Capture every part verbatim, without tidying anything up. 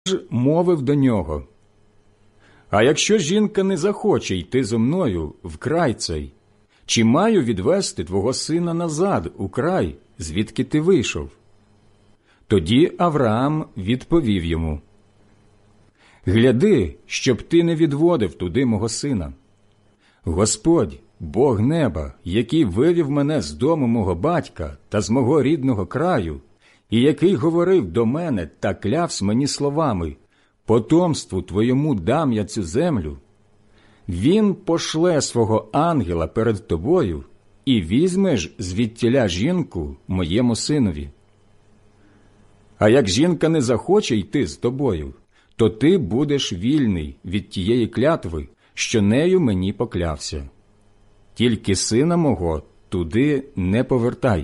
мовив до нього: «А якщо жінка не захоче йти зо мною в край цей, чи маю відвести твого сина назад у край, звідки ти вийшов?» Тоді Авраам відповів йому: «Гляди, щоб ти не відводив туди мого сина. Господь, Бог неба, який вивів мене з дому мого батька та з мого рідного краю, і який говорив до мене та клявсь мені словами: потомству твоєму дам я цю землю, він пошле свого ангела перед тобою, і візьмеш звідтіля жінку моєму синові. А як жінка не захоче йти з тобою, то ти будеш вільний від тієї клятви, що нею мені поклявся. Тільки сина мого туди не повертай».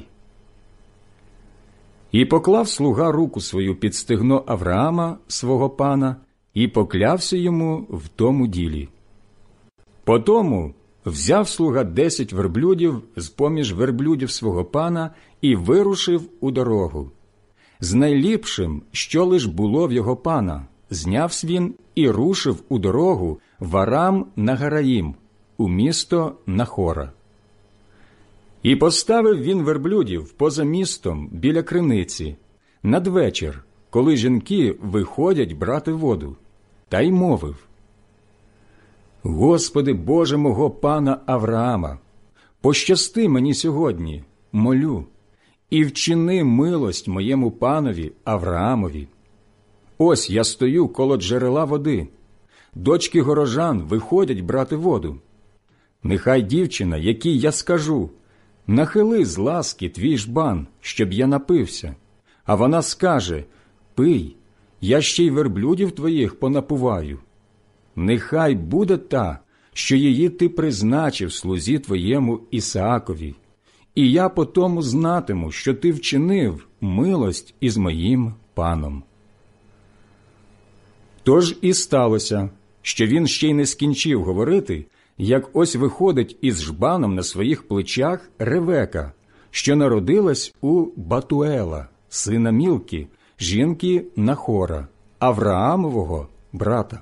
І поклав слуга руку свою під стегно Авраама, свого пана, і поклявся йому в тому ділі. Потому взяв слуга десять верблюдів з-поміж верблюдів свого пана і вирушив у дорогу. З найліпшим, що лиш було в його пана, знявсь він і рушив у дорогу в Арам Нагараїм, у місто Нахора. І поставив він верблюдів поза містом біля криниці, надвечір, коли жінки виходять брати воду, та й мовив: «Господи Боже мого пана Авраама, пощасти мені сьогодні, молю, і вчини милость моєму панові Авраамові. Ось я стою коло джерела води, дочки горожан виходять брати воду. Нехай дівчина, якій я скажу: нахили з ласки твій жбан, щоб я напився, а вона скаже: пий, я ще й верблюдів твоїх понапуваю. Нехай буде та, що її ти призначив слузі твоєму Ісаакові, і я потому знатиму, що ти вчинив милость із моїм паном». Тож і сталося, що він ще й не скінчив говорити, як ось виходить із жбаном на своїх плечах Ревека, що народилась у Батуела, сина Мілки, жінки Нахора, Авраамового брата.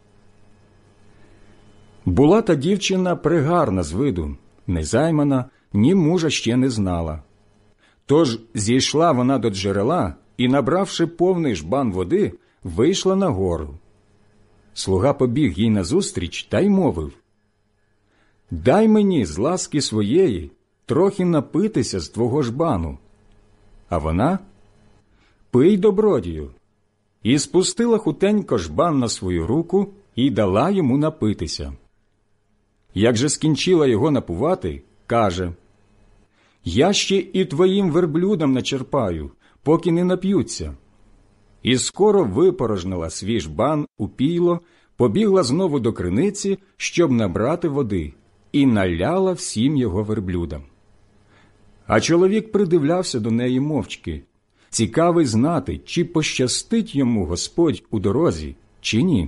Була та дівчина пригарна з виду, незаймана, ні мужа ще не знала. Тож зійшла вона до джерела і, набравши повний жбан води, вийшла на гору. Слуга побіг їй назустріч та й мовив: «Дай мені з ласки своєї трохи напитися з твого жбану». А вона: «Пий, добродію». І спустила хутенько жбан на свою руку і дала йому напитися. Як же скінчила його напувати, каже: «Я ще і твоїм верблюдам начерпаю, поки не нап'ються». І скоро випорожнила свій жбан у пійло, побігла знову до криниці, щоб набрати води, і наляла всім його верблюдам. А чоловік придивлявся до неї мовчки, цікавий знати, чи пощастить йому Господь у дорозі, чи ні.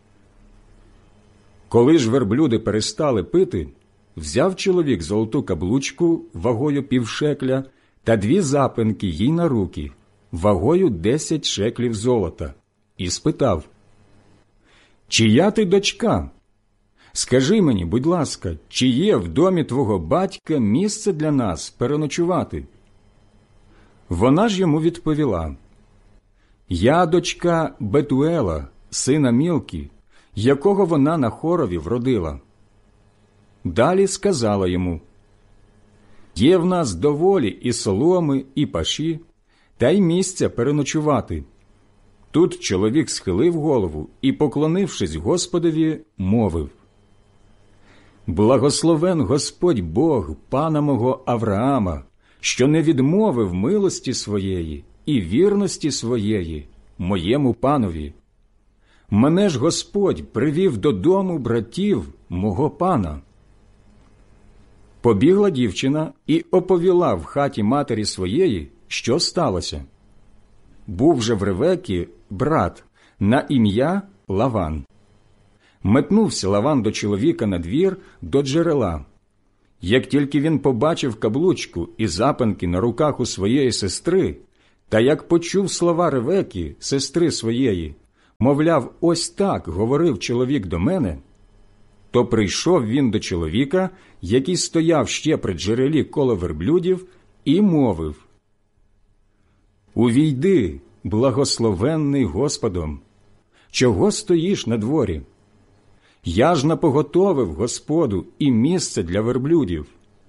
Коли ж верблюди перестали пити, взяв чоловік золоту каблучку вагою півшекля та дві запинки їй на руки, вагою десять шеклів золота, і спитав: «Чия ти дочка? Скажи мені, будь ласка, чи є в домі твого батька місце для нас переночувати?» Вона ж йому відповіла: «Я дочка Бетуела, сина Мілки, якого вона на Хорові вродила». Далі сказала йому: «Є в нас доволі і соломи, і паші, та й місця переночувати». Тут чоловік схилив голову і, поклонившись Господові, мовив: «Благословен Господь Бог пана мого Авраама, що не відмовив милості своєї і вірності своєї моєму панові. Мене ж Господь привів додому братів мого пана». Побігла дівчина і оповіла в хаті матері своєї, що сталося. Був же в Ревекі брат на ім'я Лаван. Метнувся Лаван до чоловіка на двір, до джерела. Як тільки він побачив каблучку і запинки на руках у своєї сестри, та як почув слова Ревеки, сестри своєї, мовляв, ось так говорив чоловік до мене, то прийшов він до чоловіка, який стояв ще при джерелі коло верблюдів, і мовив: «Увійди, благословенний Господом, чого стоїш на дворі? Я ж напоготовив Господу і місце для верблюдів».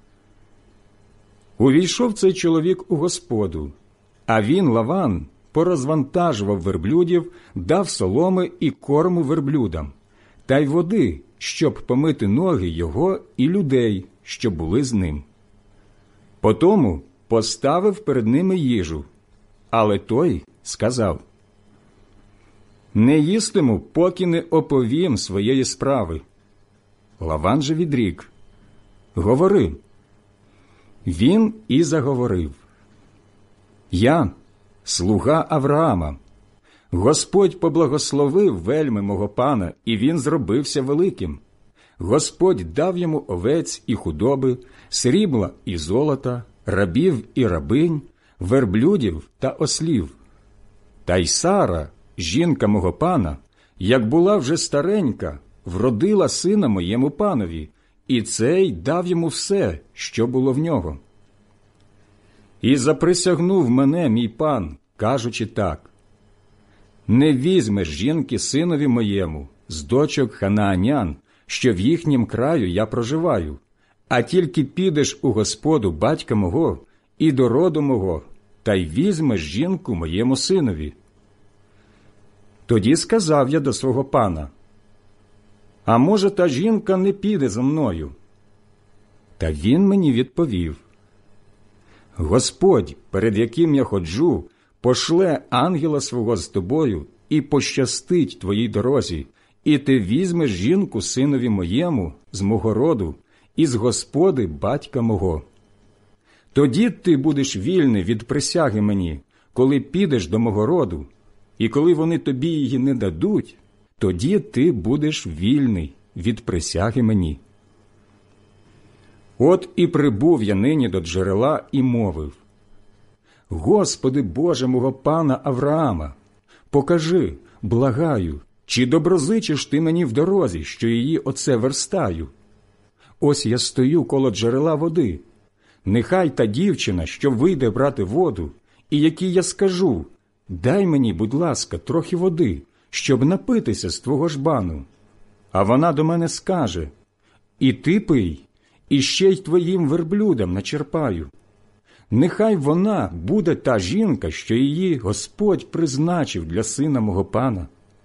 Увійшов цей чоловік у господу, а він, Лаван, порозвантажував верблюдів, дав соломи і корму верблюдам, та й води, щоб помити ноги його і людей, що були з ним. Потому поставив перед ними їжу, але той сказав: «Не їстиму, поки не оповім своєї справи». Лаван же відрік: «Говори». Він і заговорив: «Я, слуга Авраама. Господь поблагословив вельми мого пана, і він зробився великим. Господь дав йому овець і худоби, срібла і золота, рабів і рабинь, верблюдів та ослів. Та й Сара, жінка мого пана, як була вже старенька, вродила сина моєму панові, і цей дав йому все, що було в нього. І заприсягнув мене мій пан, кажучи так: не візьмеш жінки синові моєму з дочок ханаанян, що в їхнім краю я проживаю, а тільки підеш у господу батька мого і до роду мого, та й візьмеш жінку моєму синові. Тоді сказав я до свого пана: а може, та жінка не піде за мною? Та він мені відповів: Господь, перед яким я ходжу, пошле ангела свого з тобою і пощастить твоїй дорозі, і ти візьмеш жінку синові моєму з мого роду і з господи батька мого. Тоді ти будеш вільний від присяги мені, коли підеш до мого роду, і коли вони тобі її не дадуть, тоді ти будеш вільний від присяги мені. От і прибув я нині до джерела і мовив: Господи Боже мого пана Авраама, покажи, благаю, чи доброзичиш ти мені в дорозі, що її оце верстаю? Ось я стою коло джерела води. Нехай та дівчина, що вийде брати воду, і якій я скажу: дай мені, будь ласка, трохи води, щоб напитися з твого жбану. А вона до мене скаже: і ти пий, і ще й твоїм верблюдам начерпаю. Нехай вона буде та жінка, що її Господь призначив для сина мого пана.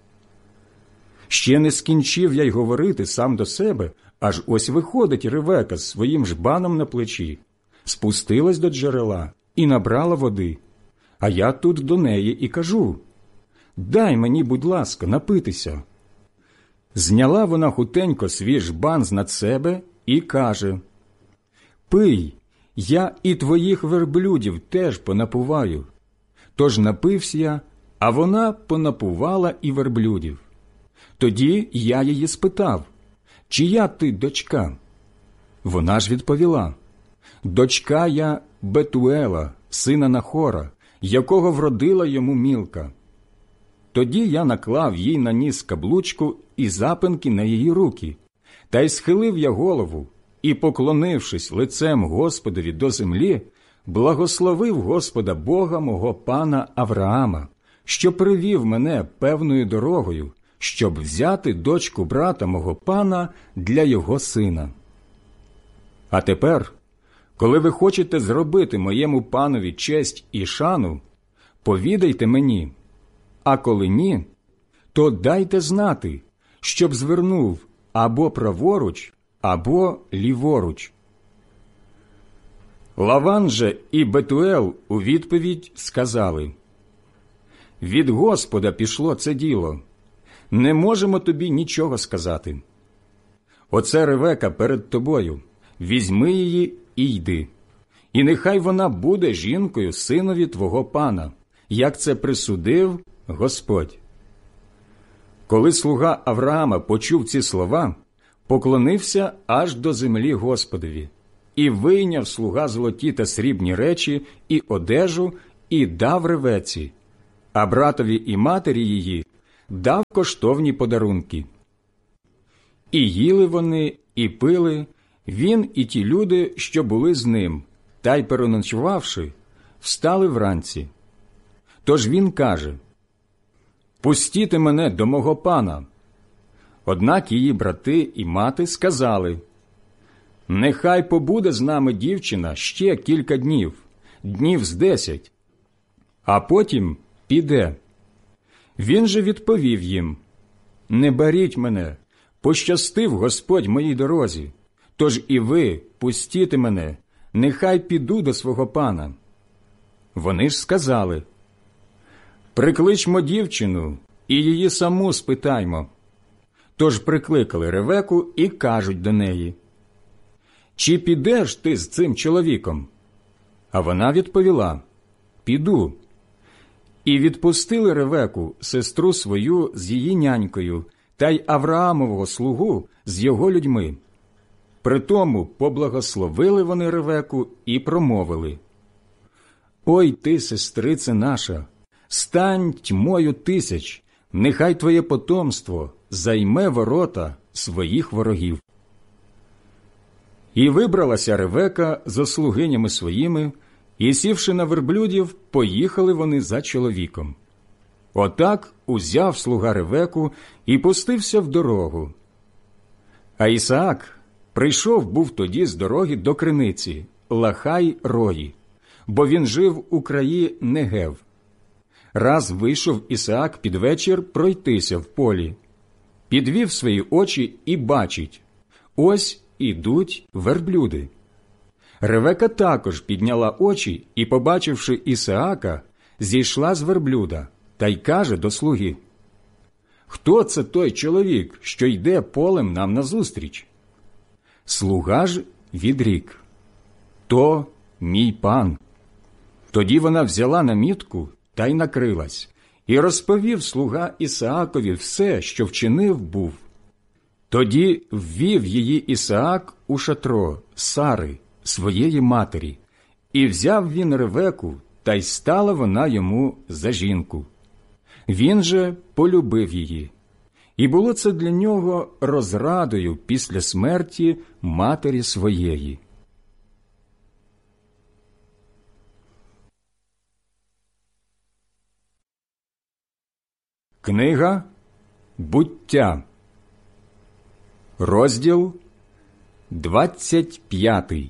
Ще не скінчив я й говорити сам до себе, аж ось виходить Ревека з своїм жбаном на плечі, спустилась до джерела і набрала води. А я тут до неї і кажу: дай мені, будь ласка, напитися. Зняла вона хутенько свій жбан знад себе і каже: пий, я і твоїх верблюдів теж понапуваю. Тож напився я, а вона понапувала і верблюдів. Тоді я її спитав: чия ти дочка? Вона ж відповіла: дочка я Бетуела, сина Нахора, якого вродила йому Мілка. Тоді я наклав їй на ніс каблучку і запинки на її руки, та й схилив я голову, і, поклонившись лицем Господові до землі, благословив Господа Бога мого пана Авраама, що привів мене певною дорогою, щоб взяти дочку брата мого пана для його сина. А тепер, коли ви хочете зробити моєму панові честь і шану, повідайте мені, а коли ні, то дайте знати, щоб звернув або праворуч, або ліворуч. Лаван же і Бетуел у відповідь сказали: від Господа пішло це діло, не можемо тобі нічого сказати. Оце Ревека перед тобою, візьми її і йди, і нехай вона буде жінкою синові твого пана, як це присудив Господь. Коли слуга Авраама почув ці слова, поклонився аж до землі Господові, і вийняв слуга золоті та срібні речі і одежу, і дав Ревеці, а братові і матері її дав коштовні подарунки. І їли вони, і пили, він і ті люди, що були з ним, та й переночувавши, встали вранці. Тож він каже: «Пустіте мене до мого пана». Однак її брати і мати сказали: «Нехай побуде з нами дівчина ще кілька днів, днів з десять, а потім піде». Він же відповів їм: «Не беріть мене, пощастив Господь моїй дорозі, тож і ви пустіте мене, нехай піду до свого пана». Вони ж сказали: «Прикличмо дівчину і її саму спитаймо». Тож прикликали Ревеку і кажуть до неї: «Чи підеш ти з цим чоловіком?» А вона відповіла: «Піду». І відпустили Ревеку, сестру свою, з її нянькою, та й Авраамового слугу з його людьми. Притому поблагословили вони Ревеку і промовили: «Ой ти, сестрице наша, стань тьмою тисяч, нехай твоє потомство займе ворота своїх ворогів». І вибралася Ревека за слугинями своїми, і, сівши на верблюдів, поїхали вони за чоловіком. Отак узяв слуга Ревеку і пустився в дорогу. А Ісаак прийшов був тоді з дороги до криниці Лахай-Рої, бо він жив у краї Негев. Раз вийшов Ісаак під вечір пройтися в полі. Підвів свої очі і бачить: ось ідуть верблюди. Ревека також підняла очі і, побачивши Ісаака, зійшла з верблюда та й каже до слуги: «Хто це той чоловік, що йде полем нам назустріч?» Слуга ж відрік: «То мій пан». Тоді вона взяла намітку та й накрилась, і розповів слуга Ісаакові все, що вчинив був. Тоді ввів її Ісаак у шатро Сари, своєї матері, і взяв він Ревеку, та й стала вона йому за жінку. Він же полюбив її. І було це для нього розрадою після смерті матері своєї. Книга «Буття», розділ двадцять п'ятий.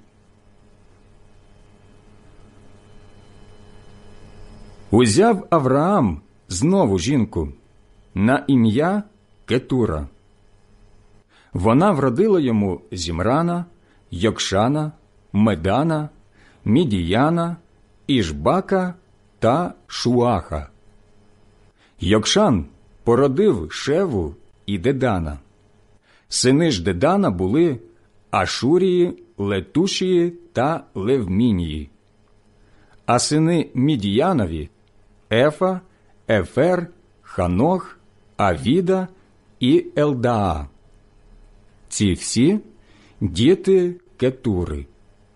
Узяв Авраам знову жінку на ім'я Кетура. Вона вродила йому Зімрана, Йокшана, Медана, Мідіяна, Ішбака та Шуаха. Йокшан породив Шеву і Дедана. Сини ж Дедана були Ашурії, Летушії та Левмінії. А сини Мідіянові – Ефа, Ефер, Ханох, Авіда і Елдаа. Ці всі – діти Кетури.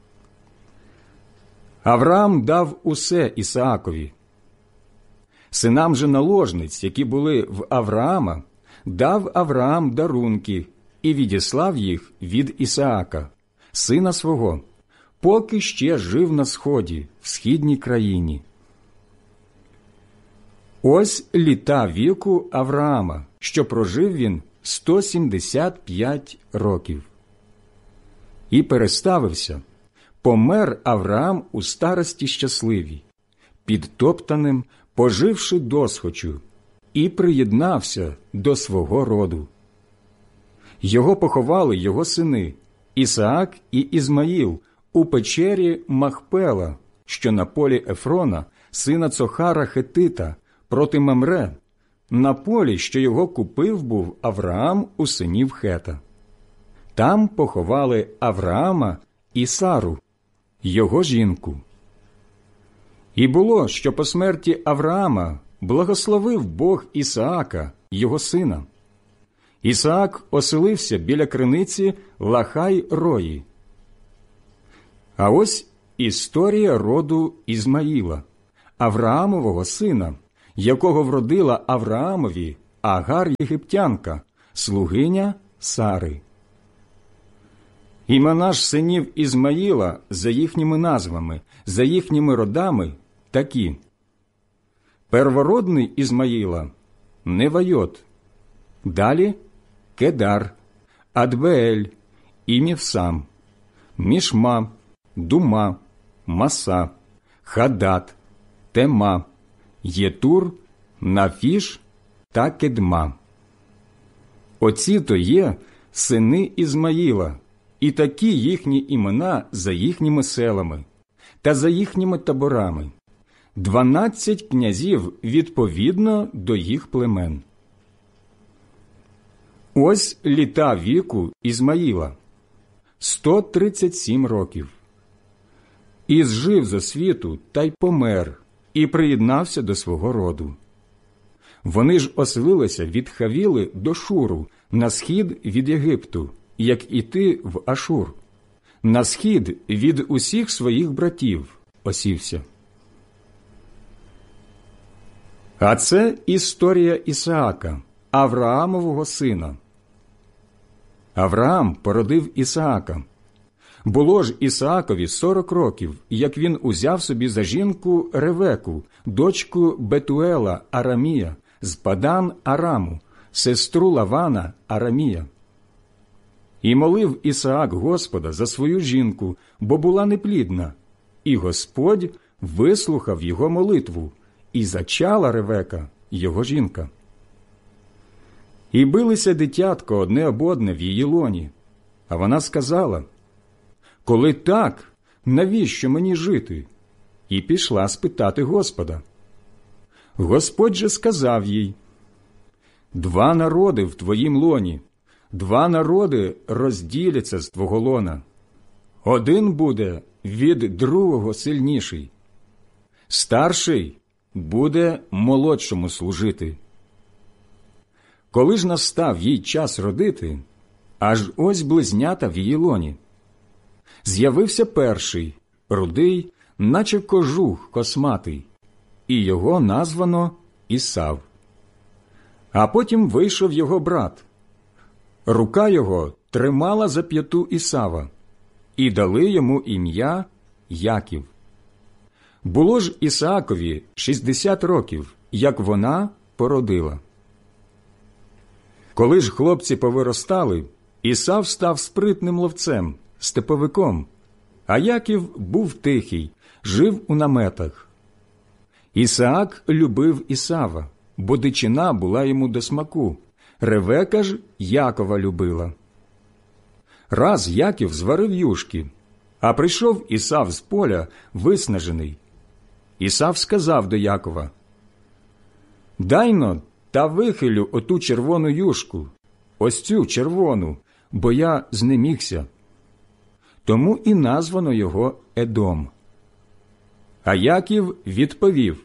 Авраам дав усе Ісаакові. Синам же наложниць, які були в Авраама, дав Авраам дарунки і відіслав їх від Ісаака, сина свого, поки ще жив на сході, в східній країні. Ось літа віку Авраама, що прожив він сто сімдесят п'ять років. І переставився, помер Авраам у старості щасливій, підтоптаним, поживши досхочу, і приєднався до свого роду. Його поховали його сини Ісаак і Ізмаїл у печері Махпела, що на полі Ефрона, сина Цохара Хетита, проти Мамре, на полі, що його купив був Авраам у синів Хета. Там поховали Авраама і Сару, його жінку. І було, що по смерті Авраама благословив Бог Ісаака, його сина. Ісаак оселився біля криниці Лахай-Рої. А ось історія роду Ізмаїла, Авраамового сина, якого вродила Авраамові Агар єгиптянка, слугиня Сари. Імена ж синів Ізмаїла за їхніми назвами, за їхніми родами такі. Первородний Ізмаїла – Невайот, далі – Кедар, Адбеель, Імівсам, Мішма, Дума, Маса, Хадат, Тема, Єтур, Нафіш та Кедма. Оці то є сини Ізмаїла, і такі їхні імена за їхніми селами та за їхніми таборами. Дванадцять князів відповідно до їх племен. Ось літа віку Ізмаїла – сто тридцять сім років. І зжив зо світу та й помер, і приєднався до свого роду. Вони ж оселилися від Хавіли до Шуру, на схід від Єгипту, як іти в Ашур. На схід від усіх своїх братів осівся. А це історія Ісаака, Авраамового сина. Авраам породив Ісаака. Було ж Ісаакові сорок років, як він узяв собі за жінку Ревеку, дочку Бетуела Арамія, з Падан Араму, сестру Лавана Арамія. І молив Ісаак Господа за свою жінку, бо була неплідна, і Господь вислухав його молитву, і зачала Ревека, його жінка. І билися дитятко одне об одне в її лоні, а вона сказала: «Коли так, навіщо мені жити?» І пішла спитати Господа. Господь же сказав їй: «Два народи в твоїм лоні, два народи розділяться з твого лона. Один буде від другого сильніший. Старший буде молодшому служити». Коли ж настав їй час родити, аж ось близнята в її лоні. З'явився перший, рудий, наче кожух косматий, і його названо Ісав. А потім вийшов його брат. Рука його тримала за п'яту Ісава, і дали йому ім'я Яків. Було ж Ісаакові шістдесят років, як вона породила. Коли ж хлопці повиростали, Ісав став спритним ловцем, степовиком, а Яків був тихий, жив у наметах. Ісаак любив Ісава, бо дичина була йому до смаку, Ревека ж Якова любила. Раз Яків зварив юшки, а прийшов Ісав з поля виснажений. Ісав сказав до Якова: «Дай-но та вихилю оту червону юшку, ось цю червону, бо я знемігся». Тому і названо його Едом. А Яків відповів: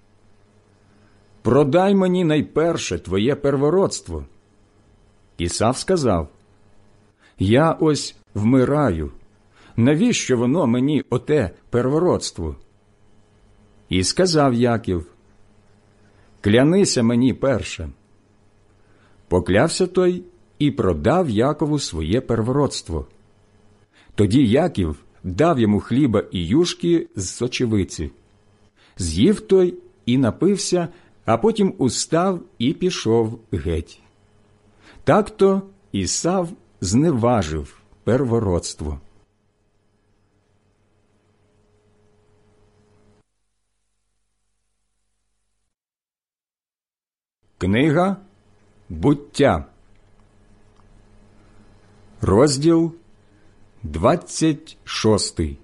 «Продай мені найперше твоє первородство». Ісав сказав: «Я ось вмираю. Навіщо воно мені оте первородство?» І сказав Яків: «Клянися мені перше». Поклявся той і продав Якову своє первородство. Тоді Яків дав йому хліба і юшки з сочевиці. З'їв той і напився, а потім устав і пішов геть. Так-то Ісав зневажив первородство. Книга Буття, розділ двадцять шостий.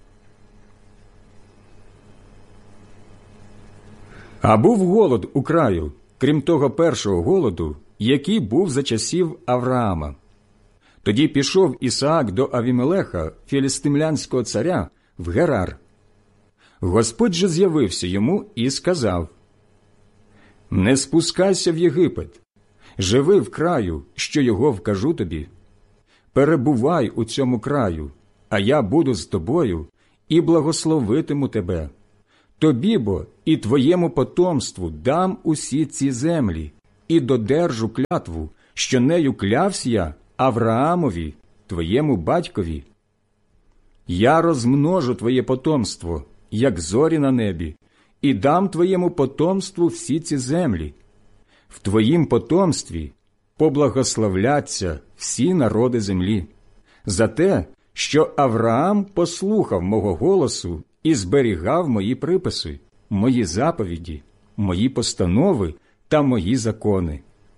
А був голод у краю, крім того першого голоду, який був за часів Авраама. Тоді пішов Ісаак до Авімелеха, філістимлянського царя, в Герар. Господь же з'явився йому і сказав: «Не спускайся в Єгипет, живи в краю, що його вкажу тобі. Перебувай у цьому краю, а я буду з тобою і благословитиму тебе. Тобі бо і твоєму потомству дам усі ці землі, і додержу клятву, що нею клявся я Авраамові, твоєму батькові. Я розмножу твоє потомство, як зорі на небі, і дам твоєму потомству всі ці землі. В твоїм потомстві поблагословляться всі народи землі, за те, що Авраам послухав мого голосу і зберігав мої приписи, мої заповіді, мої постанови та мої закони.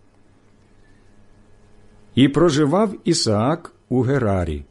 І проживав Ісаак у Герарі.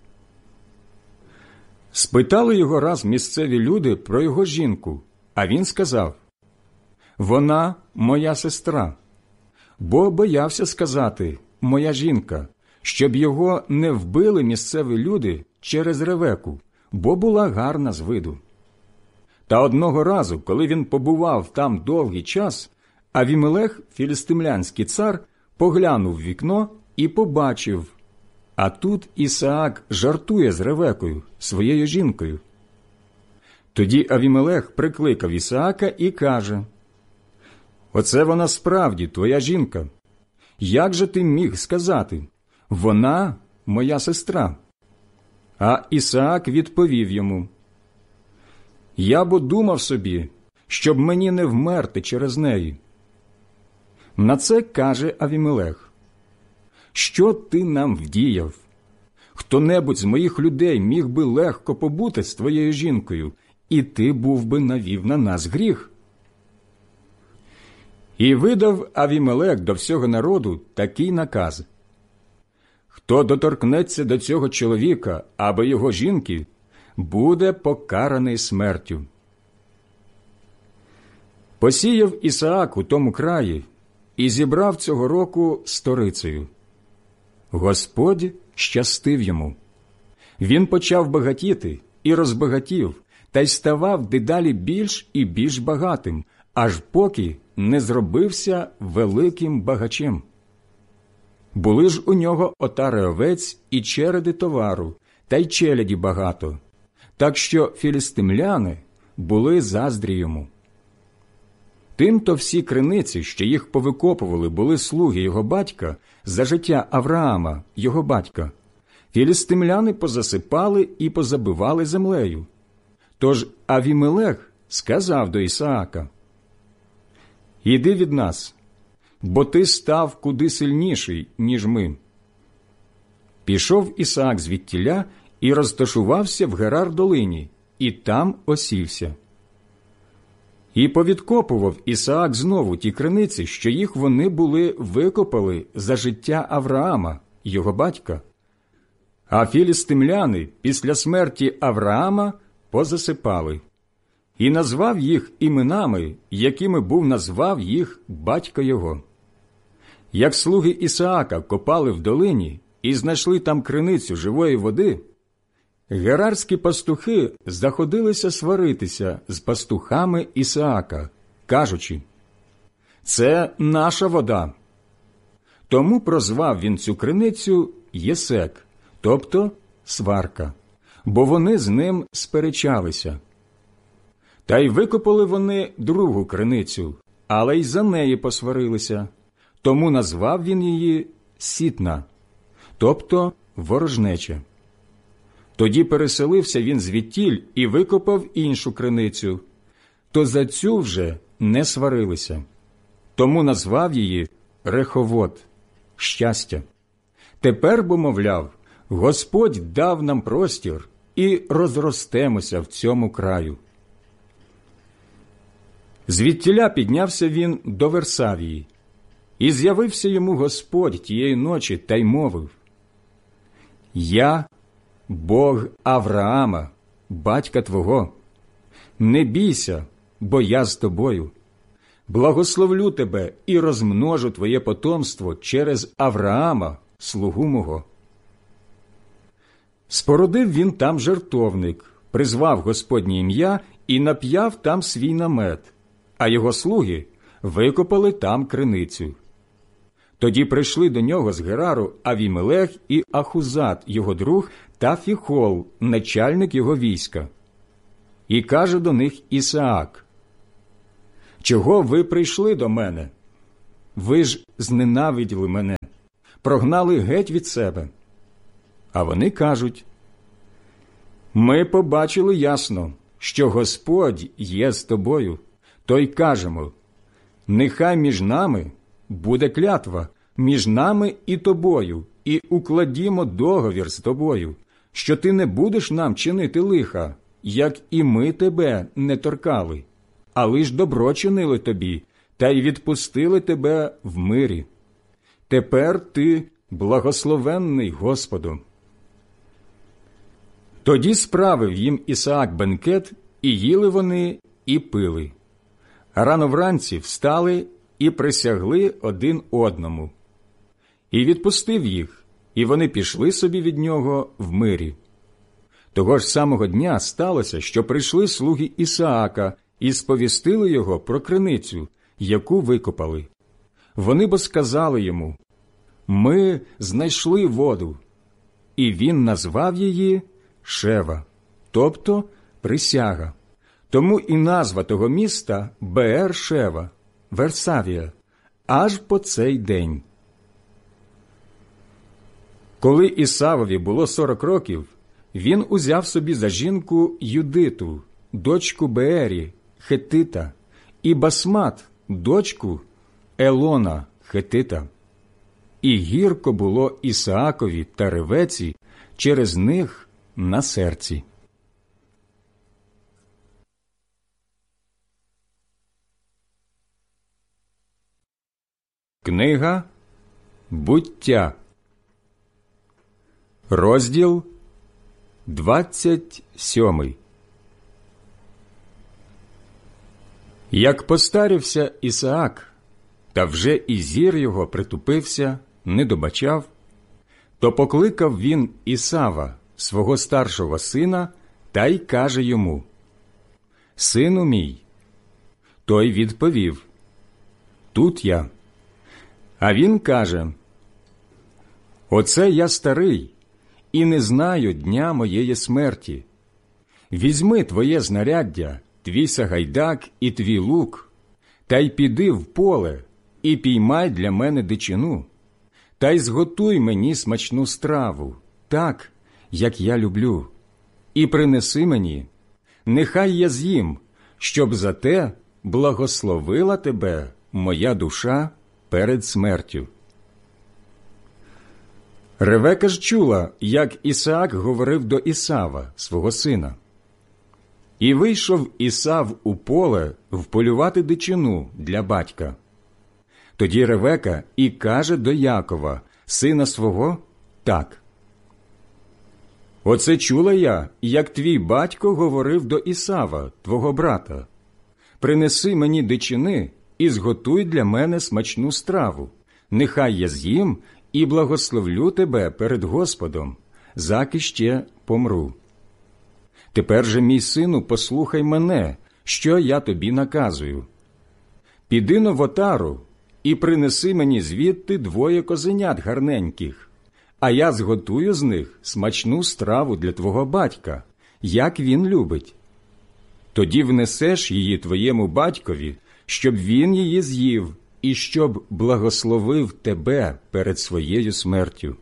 Спитали його раз місцеві люди про його жінку, а він сказав: «Вона моя сестра», бо боявся сказати «моя жінка», щоб його не вбили місцеві люди через Ревеку, бо була гарна з виду. Та одного разу, коли він побував там довгий час, Авімелех, філістимлянський цар, поглянув в вікно і побачив, а тут Ісаак жартує з Ревекою, своєю жінкою. Тоді Авімелех прикликав Ісаака і каже: «Оце вона справді твоя жінка. Як же ти міг сказати: вона моя сестра?» А Ісаак відповів йому: «Я бо думав собі, щоб мені не вмерти через неї». На це каже Авімелех: «Що ти нам вдіяв? Хто-небудь з моїх людей міг би легко побути з твоєю жінкою, і ти був би навів на нас гріх». І видав Авімелех до всього народу такий наказ: «Хто доторкнеться до цього чоловіка або його жінки, буде покараний смертю». Посіяв Ісаак у тому краї і зібрав цього року сторицею. Господь щастив йому. Він почав багатіти і розбагатів, та й ставав дедалі більш і більш багатим, аж поки не зробився великим багачем. Були ж у нього отари овець і череди товару, та й челяді багато, так що філістимляни були заздрі йому. Тимто всі криниці, що їх повикопували, були слуги його батька за життя Авраама, його батька. Філістимляни позасипали і позабивали землею. Тож Авімелех сказав до Ісаака: «Іди від нас, бо ти став куди сильніший, ніж ми». Пішов Ісаак звідтіля і розташувався в Герар-долині, і там осівся. І повідкопував Ісаак знову ті криниці, що їх вони були викопали за життя Авраама, його батька. А філістимляни після смерті Авраама позасипали. І назвав їх іменами, якими був назвав їх батько його. Як слуги Ісаака копали в долині і знайшли там криницю живої води, герарські пастухи заходилися сваритися з пастухами Ісаака, кажучи: «Це наша вода». Тому прозвав він цю криницю Єсек, тобто сварка, бо вони з ним сперечалися. Та й викопали вони другу криницю, але й за неї посварилися, тому назвав він її Сітна, тобто ворожнеча. Тоді переселився він звідтіль і викопав іншу криницю, то за цю вже не сварилися. Тому назвав її Реховот – щастя. Тепер, бо, мовляв, Господь дав нам простір і розростемося в цьому краю. Звідтіля піднявся він до Версавії, і з'явився йому Господь тієї ночі та й мовив: «Я – Бог Авраама, батька твого. Не бійся, бо я з тобою. Благословлю тебе і розмножу твоє потомство через Авраама, слугу мого». Спорудив він там жертовник, призвав Господнє ім'я і нап'яв там свій намет, а його слуги викопали там криницю. Тоді прийшли до нього з Герару Авімелех і Ахузат, його друг, та Фіхол, начальник його війська. І каже до них Ісаак: «Чого ви прийшли до мене? Ви ж зненавиділи мене, прогнали геть від себе. А вони кажуть: ми побачили ясно, що Господь є з тобою, то й кажемо: нехай між нами буде клятва, між нами і тобою, і укладімо договір з тобою, що ти не будеш нам чинити лиха, як і ми тебе не торкали, а лиш добро чинили тобі, та й відпустили тебе в мирі. Тепер ти благословенний Господом. Тоді справив їм Ісаак бенкет, і їли вони, і пили. А рано вранці встали і присягли один одному. І відпустив їх, і вони пішли собі від нього в мирі. Того ж самого дня сталося, що прийшли слуги Ісаака і сповістили його про криницю, яку викопали. Вони бо сказали йому: ми знайшли воду. І він назвав її Шева, тобто присяга. Тому і назва того міста Беер-Шева, Версавія, аж по цей день. Коли Ісавові було сорок років, він узяв собі за жінку Юдиту, дочку Беері, Хетита, і Басмат, дочку Елона, Хетита. І гірко було Ісаакові та Ревеці через них на серці. Книга Буття, розділ двадцять сьомий. Як постарівся Ісаак, та вже і зір його притупився, не добачав, то покликав він Ісава, свого старшого сина, та й каже йому: «Сину мій». Той відповів: «Тут я». А він каже: «Оце я старий, і не знаю дня моєї смерті. Візьми твоє знаряддя, твій сагайдак і твій лук, та й піди в поле, і піймай для мене дичину, та й зготуй мені смачну страву, так, як я люблю, і принеси мені, нехай я з'їм, щоб за те благословила тебе моя душа перед смертю». Ревека ж чула, як Ісаак говорив до Ісава, свого сина. І вийшов Ісав у поле вполювати дичину для батька. Тоді Ревека і каже до Якова, сина свого, так: «Оце чула я, як твій батько говорив до Ісава, твого брата. Принеси мені дичини і зготуй для мене смачну страву. Нехай я з'їм і благословлю тебе перед Господом, заки ще помру. Тепер же, мій сину, послухай мене, що я тобі наказую. Піди-но в отару і принеси мені звідти двоє козенят гарненьких, а я зготую з них смачну страву для твого батька, як він любить. Тоді внесеш її твоєму батькові, щоб він її з'їв і щоб благословив тебе перед своєю смертю».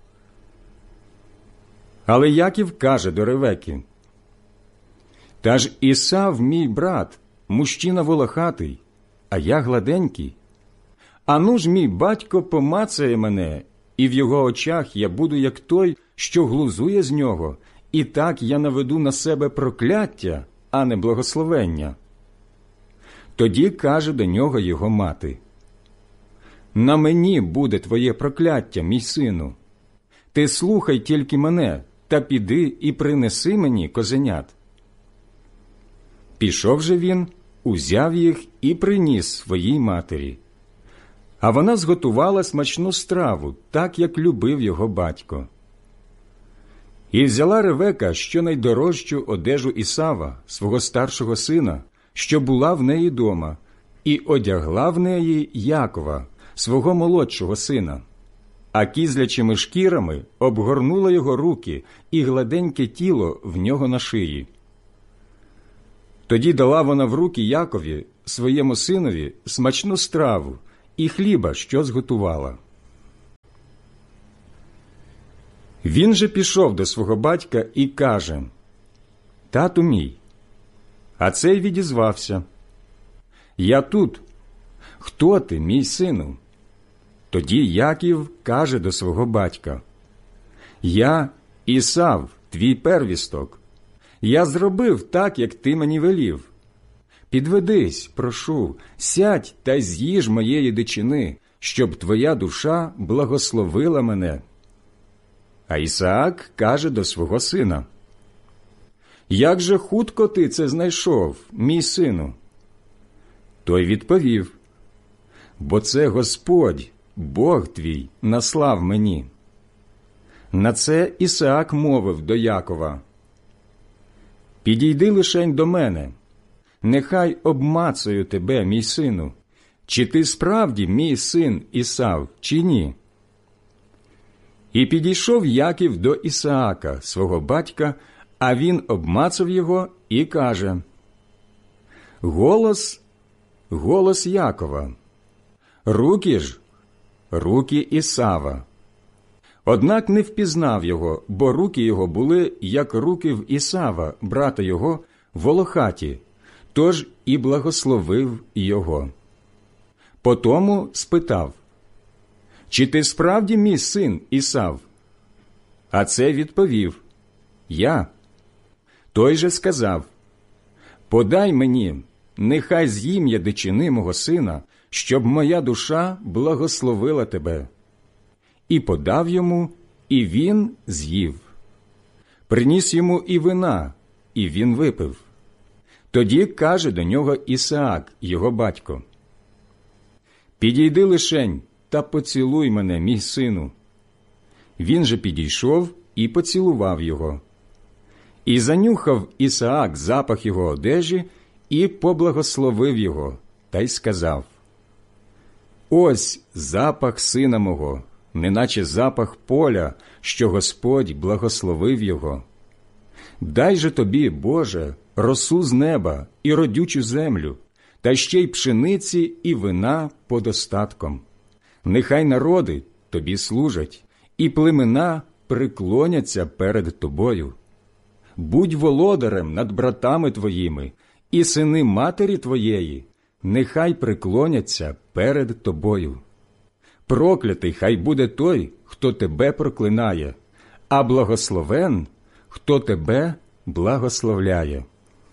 Але Яків каже до Ревеки: «Та ж Ісав, мій брат, мужчина волохатий, а я гладенький. Ану ж мій батько помацає мене, і в його очах я буду як той, що глузує з нього, і так я наведу на себе прокляття, а не благословення». Тоді каже до нього його мати: «На мені буде твоє прокляття, мій сину. Ти слухай тільки мене, та піди і принеси мені козенят». Пішов же він, узяв їх і приніс своїй матері. А вона зготувала смачну страву, так, як любив його батько. І взяла Ревека щонайдорожчу одежу Ісава, свого старшого сина, що була в неї дома, і одягла в неї Якова, свого молодшого сина, а кізлячими шкірами обгорнула його руки і гладеньке тіло в нього на шиї. Тоді дала вона в руки Якові, своєму синові, смачну страву, і хліба, що зготувала. Він же пішов до свого батька і каже: «Тату мій». А цей відізвався: «Я тут. Хто ти, мій сину?» Тоді Яків каже до свого батька: «Я Ісав, твій первісток. Я зробив так, як ти мені велів. Підведись, прошу, сядь та з'їж моєї дичини, щоб твоя душа благословила мене». А Ісаак каже до свого сина: «Як же хутко ти це знайшов, мій сину?» Той відповів: «Бо це Господь, Бог твій, наслав мені». На це Ісаак мовив до Якова: «Підійди лишень до мене, нехай обмацаю тебе, мій сину, чи ти справді мій син Ісав, чи ні?» І підійшов Яків до Ісаака, свого батька, а він обмацав його і каже: «Голос, голос Якова, руки ж, руки Ісава». Однак не впізнав його, бо руки його були, як руки в Ісава, брата його, волохаті, тож і благословив його. Потому спитав: «Чи ти справді мій син Ісав?» А цей відповів: «Я». Той же сказав: «Подай мені, нехай з'їм я дичини мого сина, щоб моя душа благословила тебе». І подав йому, і він з'їв. Приніс йому і вина, і він випив. Тоді каже до нього Ісаак, його батько: «Підійди лишень та поцілуй мене, мій сину». Він же підійшов і поцілував його. І занюхав Ісаак запах його одежі і поблагословив його, та й сказав: «Ось запах сина мого, неначе запах поля, що Господь благословив його. Дай же тобі, Боже, росу з неба і родючу землю, та ще й пшениці і вина подостатком. Нехай народи тобі служать, і племена приклоняться перед тобою. Будь володарем над братами твоїми, і сини матері твоєї нехай приклоняться перед тобою. Проклятий хай буде той, хто тебе проклинає, а благословен, хто тебе благословляє».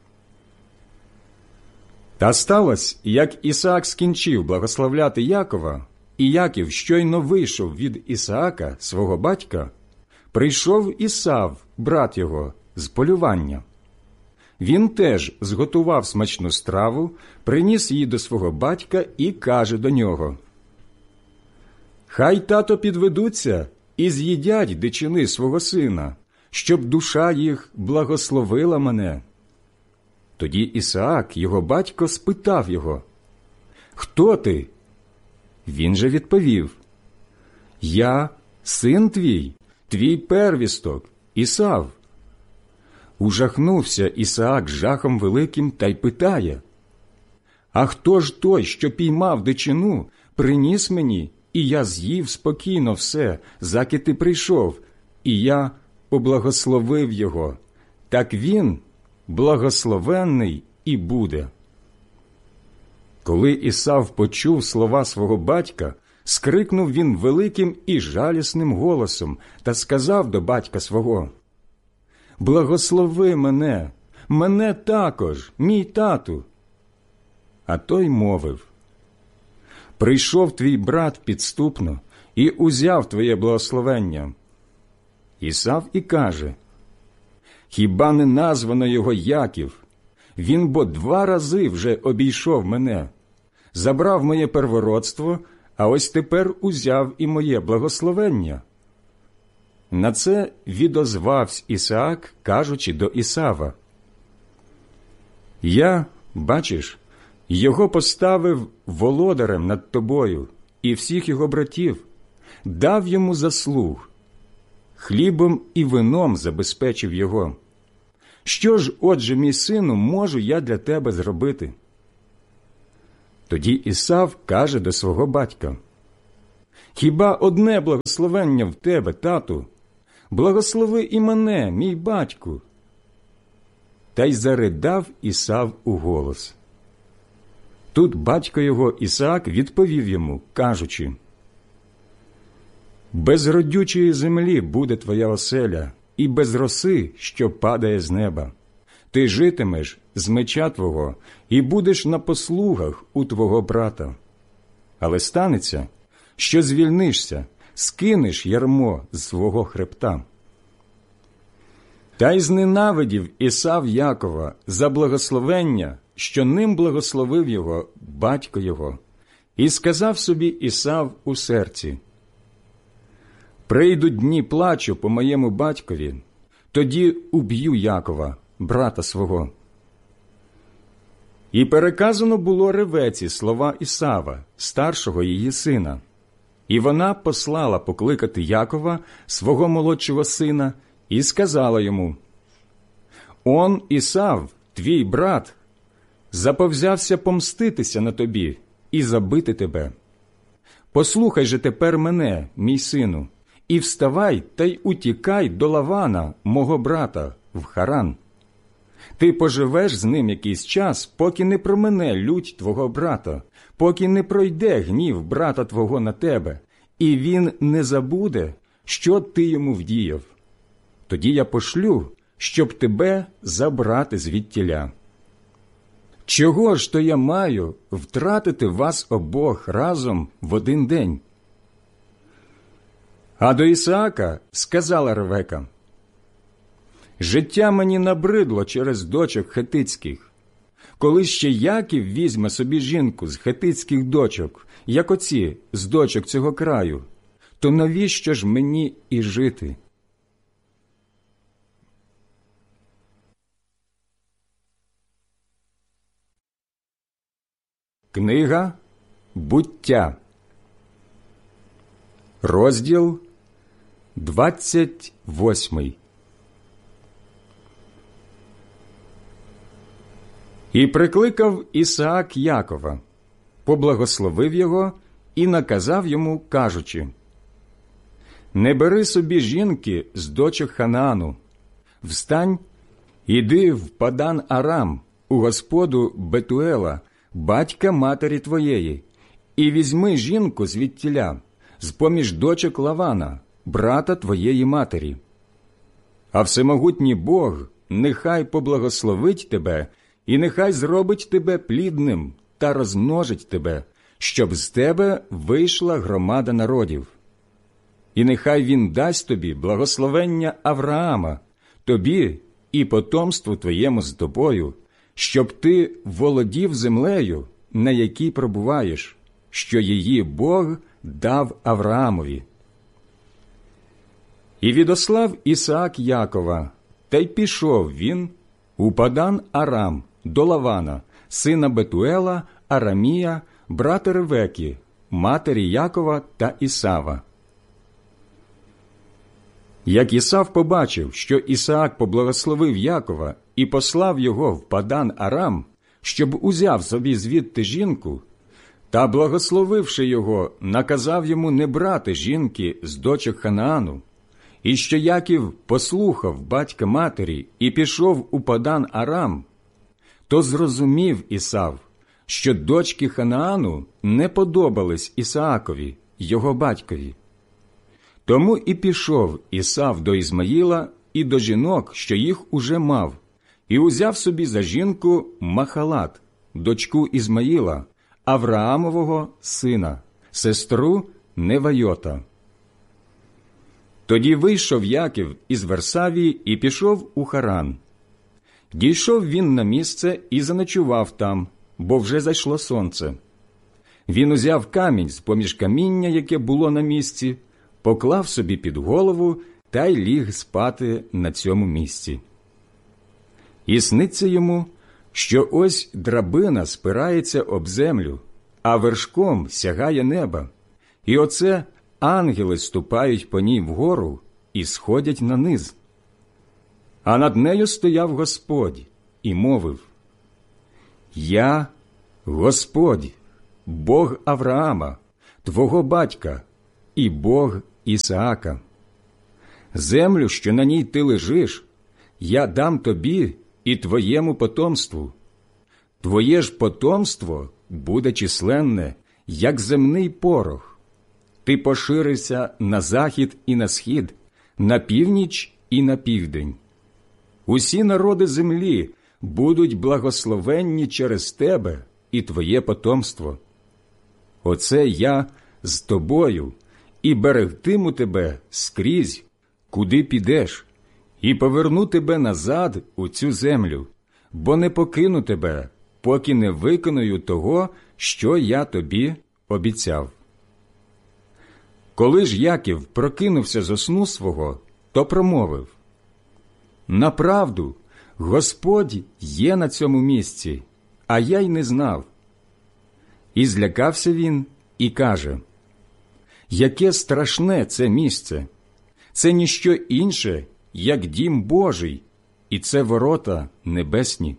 Та сталося, як Ісаак скінчив благословляти Якова, і Яків щойно вийшов від Ісаака, свого батька, прийшов Ісав, брат його, з полювання. Він теж зготував смачну страву, приніс її до свого батька і каже до нього: «Хай, тато, підведуться і з'їдять дичини свого сина, щоб душа їх благословила мене». Тоді Ісаак, його батько, спитав його: «Хто ти?» Він же відповів: «Я син твій, твій первісток, Ісав». Ужахнувся Ісаак жахом великим та й питає: «А хто ж той, що піймав дичину, приніс мені, і я з'їв спокійно все, заки ти прийшов, і я поблагословив його, так він благословенний і буде». Коли Ісав почув слова свого батька, скрикнув він великим і жалісним голосом та сказав до батька свого: «Благослови мене, мене також, мій тату». А той мовив: «Прийшов твій брат підступно і узяв твоє благословення». Ісав і каже: «Хіба не названо його Яків? Він бо два рази вже обійшов мене, забрав моє первородство, а ось тепер узяв і моє благословення». На це відозвався Ісаак, кажучи до Ісава: «Я, бачиш, його поставив володарем над тобою і всіх його братів, дав йому заслуг, хлібом і вином забезпечив його. Що ж, отже, мій сину, можу я для тебе зробити?» Тоді Ісав каже до свого батька: «Хіба одне благословення в тебе, тату? Благослови і мене, мій батьку». Та й заридав Ісав у голос. Тут батько його Ісаак відповів йому, кажучи: «Без родючої землі буде твоя оселя, і без роси, що падає з неба. Ти житимеш з меча твого і будеш на послугах у твого брата. Але станеться, що звільнишся, скинеш ярмо з свого хребта». Та й зненавидів Ісав Якова за благословення, що ним благословив його батько його, і сказав собі Ісав у серці: «Прийдуть дні плачу по моєму батькові, тоді уб'ю Якова, брата свого». І переказано було Ревеці слова Ісава, старшого її сина. І вона послала покликати Якова, свого молодшого сина, і сказала йому: «Он Ісав, твій брат, заповзявся помститися на тобі і забити тебе. Послухай же тепер мене, мій сину, і вставай та й утікай до Лавана, мого брата, в Харан. Ти поживеш з ним якийсь час, поки не промине лють твого брата, поки не пройде гнів брата твого на тебе, і він не забуде, що ти йому вдіяв. Тоді я пошлю, щоб тебе забрати звідтіля. Чого ж то я маю втратити вас обох разом в один день?» А до Ісаака сказала Ревека: «Життя мені набридло через дочок хетицьких. Коли ще Яків візьме собі жінку з хетицьких дочок, як оці з дочок цього краю, то навіщо ж мені і жити?» Книга «Буття», розділ двадцять восьмий. І прикликав Ісаак Якова, поблагословив його і наказав йому, кажучи: «Не бери собі жінки з дочок Ханаану. Встань, іди в Падан Арам, у господу Бетуела, батька матері твоєї, і візьми жінку звідтіля, з-поміж дочок Лавана, брата твоєї матері. А всемогутній Бог нехай поблагословить тебе, і нехай зробить тебе плідним та розмножить тебе, щоб з тебе вийшла громада народів. І нехай він дасть тобі благословення Авраама, тобі і потомству твоєму з тобою, щоб ти володів землею, на якій пробуваєш, що її Бог дав Авраамові». І відослав Ісаак Якова, та й пішов він у Падан Арам до Лавана, сина Бетуела, Арамія, брата Ревеки, матері Якова та Ісава. Як Ісав побачив, що Ісаак поблагословив Якова і послав його в Падан Арам, щоб узяв собі звідти жінку, та, благословивши його, наказав йому не брати жінки з дочок Ханаану, і що Яків послухав батька матері і пішов у Падан Арам, то зрозумів Ісав, що дочки Ханаану не подобались Ісаакові, його батькові. Тому і пішов Ісав до Ізмаїла і до жінок, що їх уже мав, і узяв собі за жінку Махалат, дочку Ізмаїла, Авраамового сина, сестру Невайота. Тоді вийшов Яків із Варсавії і пішов у Харан. Дійшов він на місце і заночував там, бо вже зайшло сонце. Він узяв камінь з-поміж каміння, яке було на місці, поклав собі під голову та й ліг спати на цьому місці. І сниться йому, що ось драбина спирається об землю, а вершком сягає неба, і оце ангели ступають по ній вгору і сходять на низ. А над нею стояв Господь і мовив: «Я Господь, Бог Авраама, твого батька, і Бог Ісаака. Землю, що на ній ти лежиш, я дам тобі і твоєму потомству. Твоє ж потомство буде численне, як земний порох. Ти поширишся на захід і на схід, на північ і на південь. Усі народи землі будуть благословенні через тебе і твоє потомство. Оце я з тобою і берегтиму тебе скрізь, куди підеш, і поверну тебе назад у цю землю, бо не покину тебе, поки не виконую того, що я тобі обіцяв. Коли ж Яків прокинувся зо сну свого, то промовив: «Направду, Господь є на цьому місці, а я й не знав». І злякався він і каже: «Яке страшне це місце! Це ніщо інше, як дім Божий, і це ворота небесні».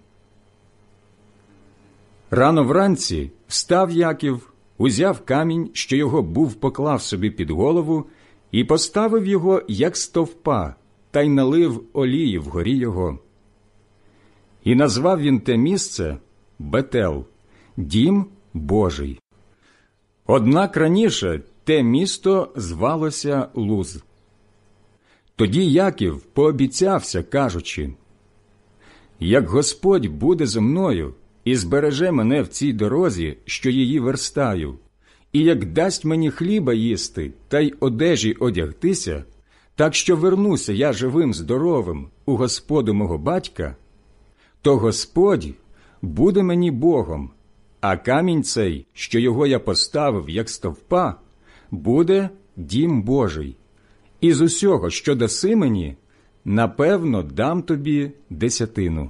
Рано вранці встав Яків, узяв камінь, що його був поклав собі під голову, і поставив його, як стовпа, та й налив олії вгорі його. І назвав він те місце Бетел, дім Божий. Однак раніше те місто звалося Луз. Тоді Яків пообіцявся, кажучи: «Як Господь буде зо мною і збереже мене в цій дорозі, що її верстаю, і як дасть мені хліба їсти та й одежі одягтися, так що вернуся я живим здоровим у Господу мого батька, то Господь буде мені Богом, а камінь цей, що його я поставив як стовпа, буде дім Божий. І з усього, що даси мені, напевно, дам тобі десятину».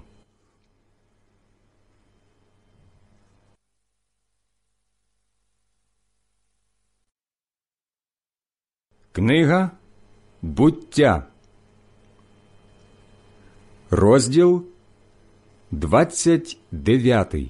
Книга «Буття», розділ двадцять дев'ятий.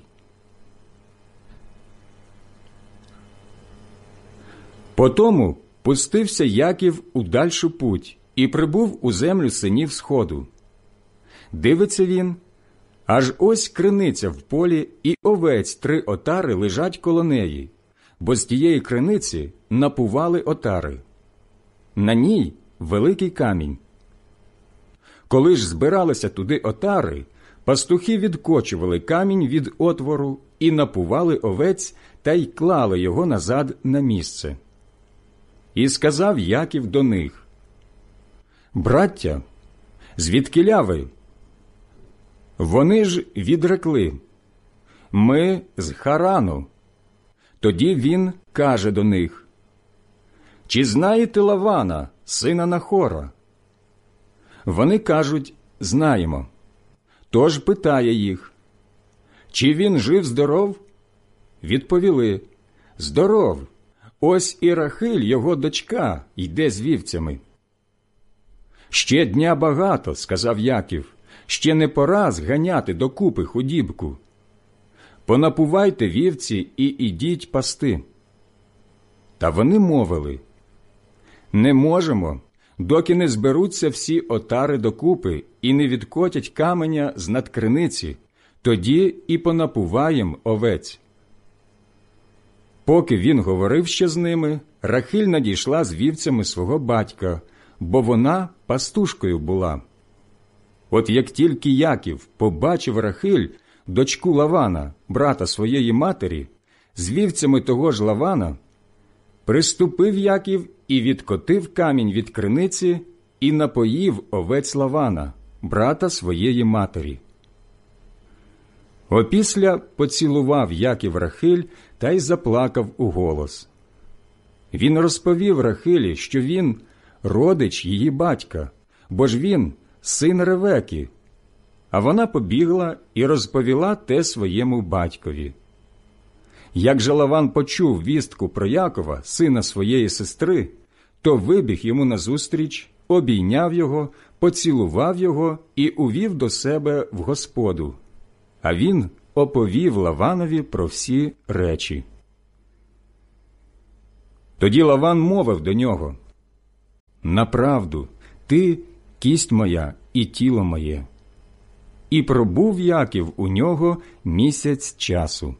Потому пустився Яків у дальшу путь і прибув у землю синів Сходу. Дивиться він, аж ось криниця в полі, і овець три отари лежать коло неї, бо з тієї криниці напували отари. На ній великий камінь. Коли ж збиралися туди отари, пастухи відкочували камінь від отвору і напували овець та й клали його назад на місце. І сказав Яків до них: «Браття, звідкіля ви?» Вони ж відрекли: «Ми з Харану». Тоді він каже до них: «Чи знаєте Лавана, сина Нахора?» Вони кажуть: «Знаємо». Тож питає їх: «Чи він жив-здоров?» Відповіли: «Здоров. Ось і Рахиль, його дочка, йде з вівцями». «Ще дня багато, – сказав Яків, – ще не пора зганяти докупи худібку. Понапувайте вівці і ідіть пасти». Та вони мовили: «Не можемо, доки не зберуться всі отари докупи і не відкотять каменя з надкриниці, тоді і понапуваєм овець». Поки він говорив ще з ними, Рахиль надійшла з вівцями свого батька, бо вона пастушкою була. От як тільки Яків побачив Рахиль, дочку Лавана, брата своєї матері, з вівцями того ж Лавана, приступив Яків і відкотив камінь від криниці і напоїв овець Лавана, брата своєї матері. Опісля поцілував Яків Рахиль та й заплакав уголос. Він розповів Рахилі, що він родич її батька, бо ж він син Ревеки. А вона побігла і розповіла те своєму батькові. Як же Лаван почув вістку про Якова, сина своєї сестри, то вибіг йому назустріч, обійняв його, поцілував його і увів до себе в господу. А він оповів Лаванові про всі речі. Тоді Лаван мовив до нього: «Направду, ти – кість моя і тіло моє». І пробув Яків у нього місяць часу.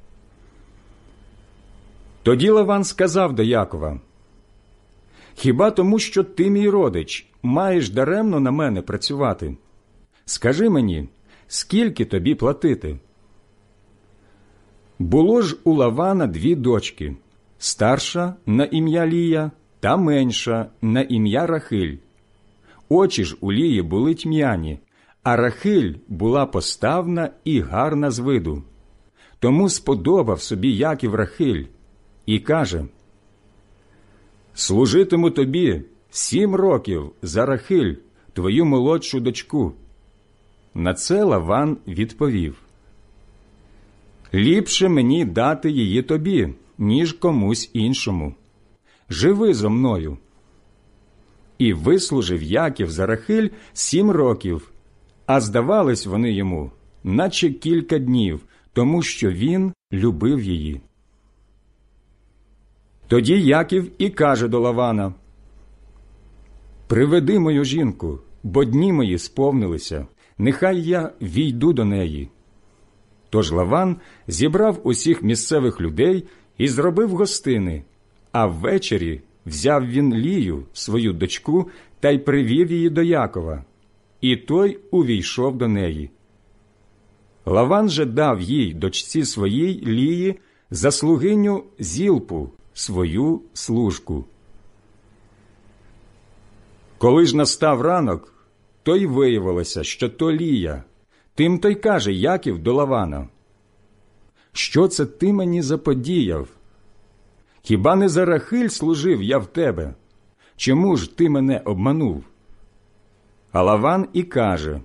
Тоді Лаван сказав до Якова: «Хіба тому, що ти мій родич, маєш даремно на мене працювати? Скажи мені, скільки тобі платити?» Було ж у Лавана дві дочки, старша на ім'я Лія та менша на ім'я Рахиль. Очі ж у Лії були тьмяні, а Рахиль була поставна і гарна з виду. Тому сподобав собі Яків Рахиль і каже: «Служитиму тобі сім років за Рахиль, твою молодшу дочку». На це Лаван відповів: «Ліпше мені дати її тобі, ніж комусь іншому. Живи зо мною». І вислужив Яків за Рахиль сім років, а здавались вони йому, наче кілька днів, тому що він любив її. Тоді Яків і каже до Лавана: «Приведи мою жінку, бо дні мої сповнилися, нехай я війду до неї». Тож Лаван зібрав усіх місцевих людей і зробив гостини, а ввечері взяв він Лію, свою дочку, та й привів її до Якова, і той увійшов до неї. Лаван же дав їй, дочці своїй Лії, за слугиню Зілпу, свою служку. Коли ж настав ранок, то й виявилося, що то Лія. Тим то й каже Яків до Лавана: «Що це ти мені заподіяв? Хіба не за Рахиль служив я в тебе? Чому ж ти мене обманув?» А Лаван і каже: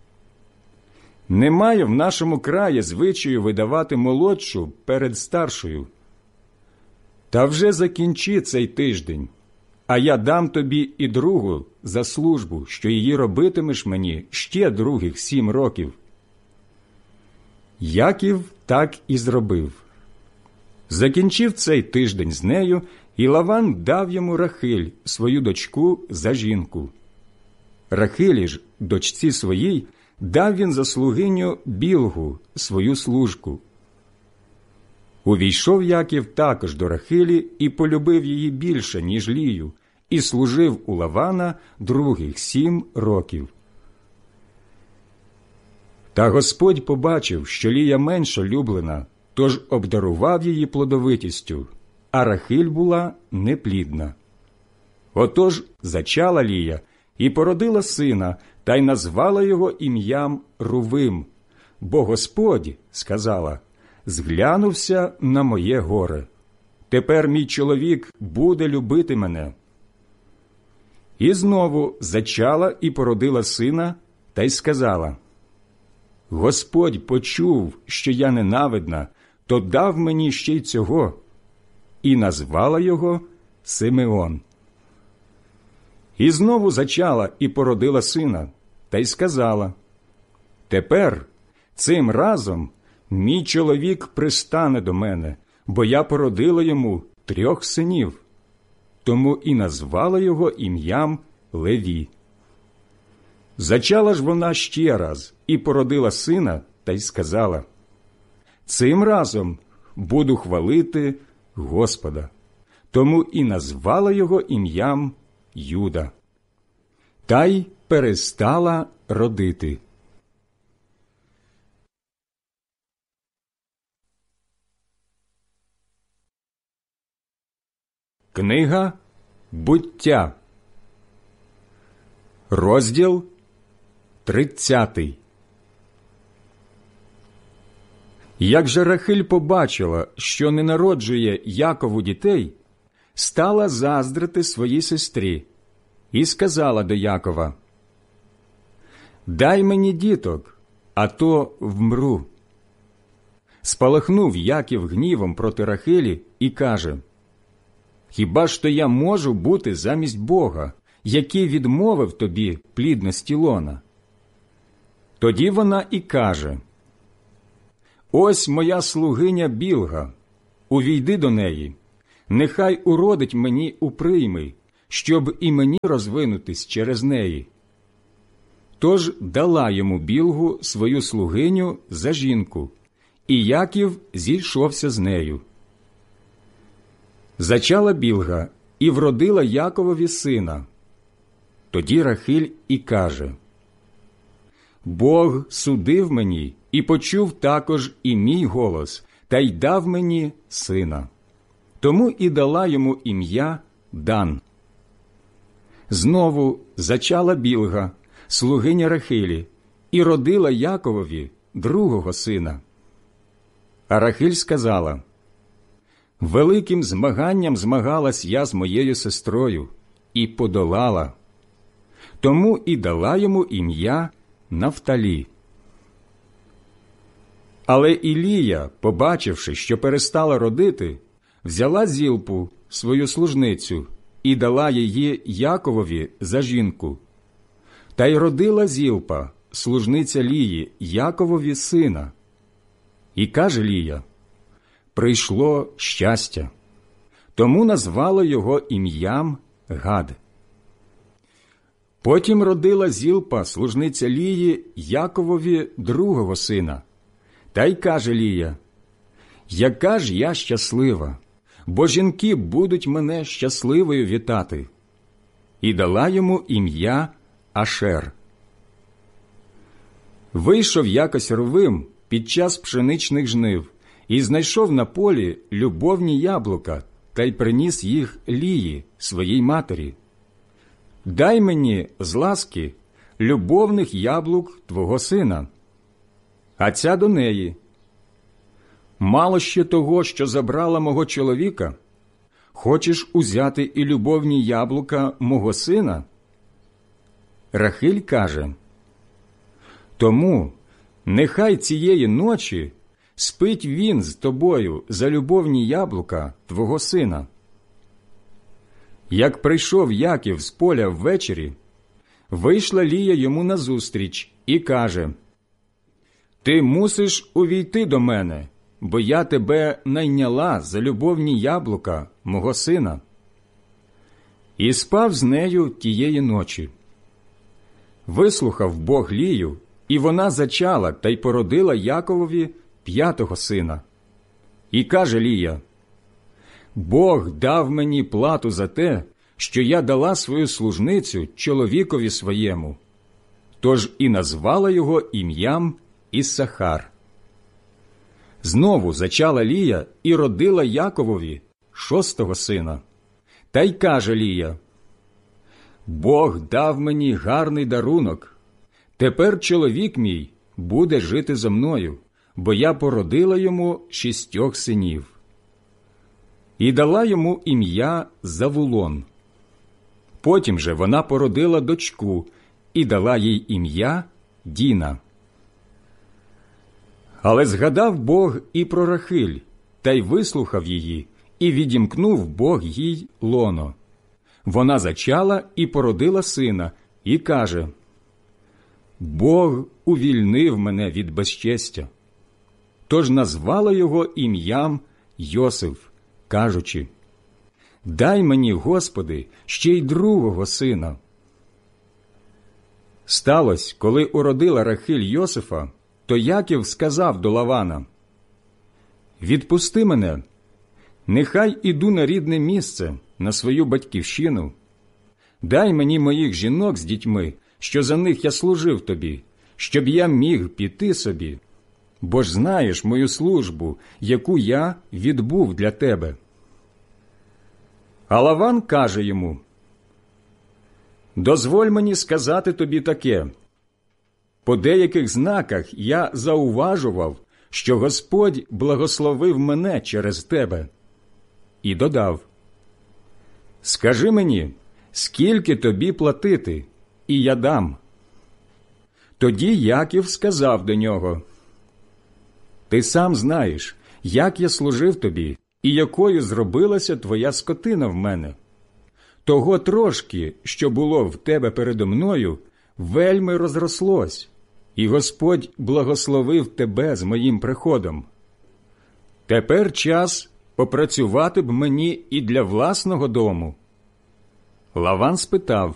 «Немає в нашому краї звичаю видавати молодшу перед старшою. Та вже закінчи цей тиждень, а я дам тобі і другу за службу, що її робитимеш мені ще других сім років». Яків так і зробив. Закінчив цей тиждень з нею, і Лаван дав йому Рахиль, свою дочку, за жінку. Рахилі ж, дочці своїй, дав він за слугиню Білгу, свою служку. Увійшов Яків також до Рахилі і полюбив її більше, ніж Лію, і служив у Лавана других сім років. Та Господь побачив, що Лія менша люблена, тож обдарував її плодовитістю, а Рахиль була неплідна. Отож зачала Лія і породила сина, та й назвала його ім'ям Рувим, бо Господь, сказала, зглянувся на моє горе. Тепер мій чоловік буде любити мене. І знову зачала і породила сина, та й сказала: Господь почув, що я ненавидна, то дав мені ще й цього. І назвала його Симеон. І знову зачала і породила сина, та й сказала: Тепер цим разом мій чоловік пристане до мене, бо я породила йому трьох синів. Тому і назвала його ім'ям Леві. Зачала ж вона ще раз і породила сина, та й сказала: Цим разом буду хвалити Господа. Тому і назвала його ім'ям Юда. Та й перестала родити. Книга Буття, розділ тридцятий. Як же Рахиль побачила, що не народжує Якову дітей, стала заздрити своїй сестрі і сказала до Якова: «Дай мені діток, а то вмру». Спалахнув Яків гнівом проти Рахилі і каже: «Хіба ж то я можу бути замість Бога, який відмовив тобі плідності лона?» Тоді вона і каже: «Ось моя слугиня Білга, увійди до неї, нехай уродить мені у прийми, щоб і мені розвинутись через неї. Тож дала йому Білгу свою слугиню за жінку, і Яків зійшовся з нею. Зачала Білга і вродила Яковові сина. Тоді Рахиль і каже: «Бог судив мені і почув також і мій голос, та й дав мені сина. Тому і дала йому ім'я Дан». Знову зачала Білга, слугиня Рахилі, і родила Яковові другого сина. А Рахиль сказала: «Великим змаганням змагалась я з моєю сестрою і подолала. Тому і дала йому ім'я Нафталі». Але Ілія, побачивши, що перестала родити, взяла Зілпу, свою служницю, і дала її Яковові за жінку. Та й родила Зілпа, служниця Лії, Яковові сина. І каже Лія: «Прийшло щастя». Тому назвала його ім'ям Гад. Потім родила Зілпа, служниця Лії, Яковові другого сина. Та й каже Лія: «Яка ж я щаслива, бо жінки будуть мене щасливою вітати». І дала йому ім'я Ашер. Вийшов якось Рувим під час пшеничних жнив і знайшов на полі любовні яблука та й приніс їх Лії, своїй матері. «Дай мені з ласки любовних яблук твого сина». А ця до неї: «Мало ще того, що забрала мого чоловіка? Хочеш узяти і любовні яблука мого сина?» Рахиль каже: «Тому нехай цієї ночі спить він з тобою за любовні яблука твого сина». Як прийшов Яків з поля ввечері, вийшла Лія йому назустріч і каже: «Ти мусиш увійти до мене, бо я тебе найняла за любовні яблука мого сина». І спав з нею тієї ночі. Вислухав Бог Лію, і вона зачала та й породила Яковові п'ятого сина. І каже Лія: «Бог дав мені плату за те, що я дала свою служницю чоловікові своєму». Тож і назвала його ім'ям Іссахар. Знову зачала Лія і родила Яковові шостого сина. Та й каже Лія: «Бог дав мені гарний дарунок. Тепер чоловік мій буде жити зо мною, бо я породила йому шістьох синів». І дала йому ім'я Завулон. Потім же вона породила дочку і дала їй ім'я Діна. Але згадав Бог і про Рахиль, та й вислухав її, і відімкнув Бог їй лоно. Вона зачала і породила сина, і каже: «Бог увільнив мене від безчестя». Тож назвала його ім'ям Йосиф, кажучи: «Дай мені, Господи, ще й другого сина». Сталось, коли уродила Рахиль Йосифа, то Яків сказав до Лавана: «Відпусти мене, нехай іду на рідне місце, на свою батьківщину. Дай мені моїх жінок з дітьми, що за них я служив тобі, щоб я міг піти собі, бо ж знаєш мою службу, яку я відбув для тебе». А Лаван каже йому: «Дозволь мені сказати тобі таке. По деяких знаках я зауважував, що Господь благословив мене через тебе». І додав: «Скажи мені, скільки тобі платити, і я дам». Тоді Яків сказав до нього: «Ти сам знаєш, як я служив тобі, і якою зробилася твоя скотина в мене. Того трошки, що було в тебе передо мною, вельми розрослось, і Господь благословив тебе з моїм приходом. Тепер час попрацювати б мені і для власного дому. Лаван спитав: